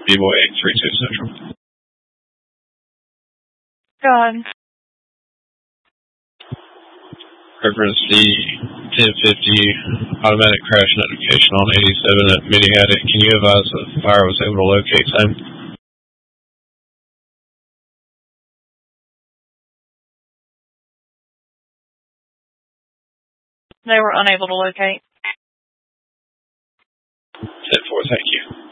B-Boy 832 Central. Go ahead. Reference the 1050 automatic crash notification on 87 at Midi-Haddock. Can you advise if the fire was able to locate same? They were unable to locate. 10-4, thank you.